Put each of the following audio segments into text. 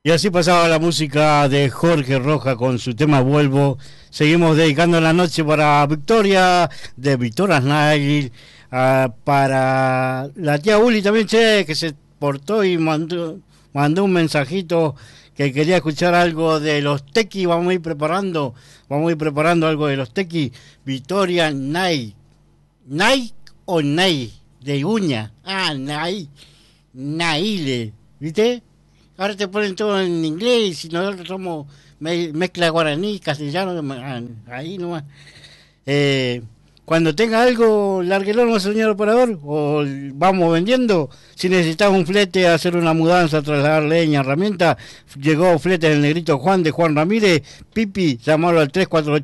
Y así pasaba la música de Jorge Roja con su tema Vuelvo. Seguimos dedicando la noche para Victoria, de Victoria Snail, para la tía Uli también, che, que se portó y mandó un mensajito que quería escuchar algo de los Tequi. Vamos a ir preparando algo de los Tequi. Victoria Nay. ¿Nay o Nay? De uña. Ah, Nay. Naile, ¿viste? Ahora te ponen todo en inglés y nosotros somos mezcla guaraní, castellano, ahí nomás. Eh, Cuando tenga algo, lárguelo, ¿no, señor operador? O vamos vendiendo. Si necesitas un flete, hacer una mudanza, trasladar leña, herramienta, llegó flete del negrito Juan de Juan Ramírez, Pipi, llamalo al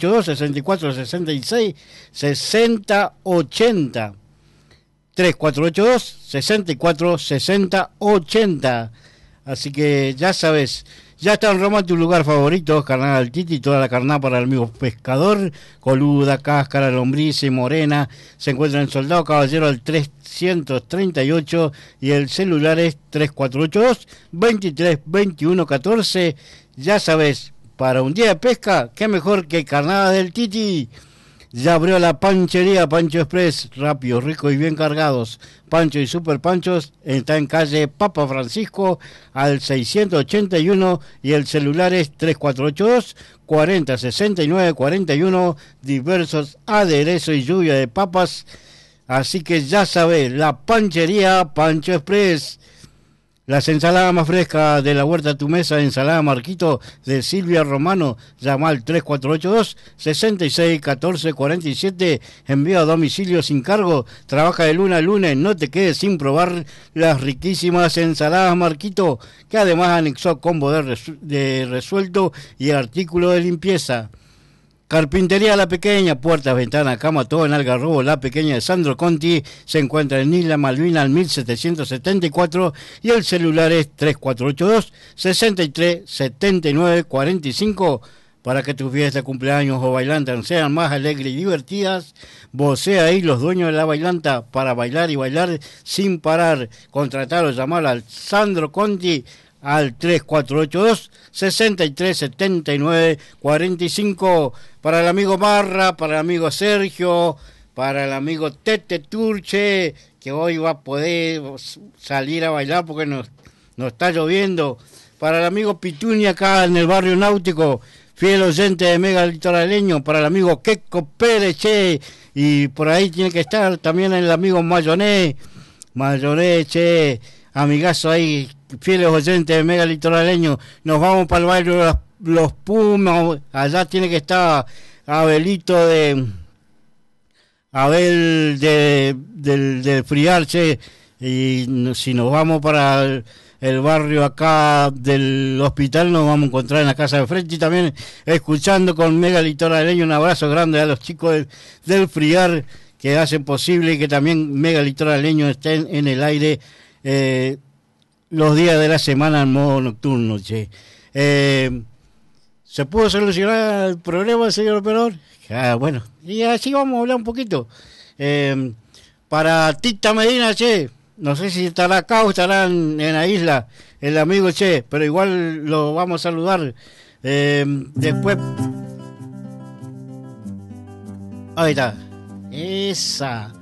3482-6466-6080. 3482-646080. Así que ya sabes, ya está en Roma tu lugar favorito, carnada al Titi, toda la carnada para el amigo pescador, coluda, cáscara, lombriz y morena. Se encuentra en Soldado Caballero al 338 y el celular es 3482-232114. Ya sabes, para un día de pesca, qué mejor que carnada del Titi. Ya abrió la panchería Pancho Express, rápido, rico y bien cargados. Pancho y Super Panchos está en calle Papa Francisco al 681 y el celular es 3482 4069 41. Diversos aderezos y lluvia de papas. Así que ya sabes, la panchería Pancho Express. Las ensaladas más frescas de la huerta a tu mesa, ensalada Marquito de Silvia Romano, llama al 3482-661447, envío a domicilio sin cargo, trabaja de lunes a lunes, no te quedes sin probar las riquísimas ensaladas Marquito, que además anexó combo de resuelto y artículo de limpieza. Carpintería La Pequeña, puertas, ventanas, cama, todo en Algarrobo. La Pequeña de Sandro Conti se encuentra en Isla Malvina al 1774 y el celular es 3482-637945 para que tus fiestas, cumpleaños o bailantas sean más alegres y divertidas. Vocea ahí los dueños de la bailanta para bailar y bailar sin parar. Contratar o llamar al Sandro Conti al 3482-637945 para el amigo Marra, para el amigo Sergio, para el amigo Tete Turche, que hoy va a poder salir a bailar porque no está lloviendo, para el amigo Pitunia acá en el barrio náutico, fiel oyente de Mega Litoraleño, para el amigo Queco Pérez, che, y por ahí tiene que estar también el amigo Mayoné, che, amigazo ahí, fieles oyentes de Mega Litoraleño. Nos vamos para el barrio de los Pumas, allá tiene que estar Abelito Abel del Friarche, y si nos vamos para el barrio acá del hospital, nos vamos a encontrar en la casa de frente y también escuchando con Mega Litoraleño. Un abrazo grande a los chicos del Friar que hacen posible que también Mega Litoraleño estén en el aire los días de la semana en modo nocturno, che. ¿Se pudo solucionar el problema, señor operador? Bueno, y así vamos a hablar un poquito. Para Tita Medina, che, no sé si estará acá o estará en la isla, el amigo, che, pero igual lo vamos a saludar. Después... Ahí está. Esa.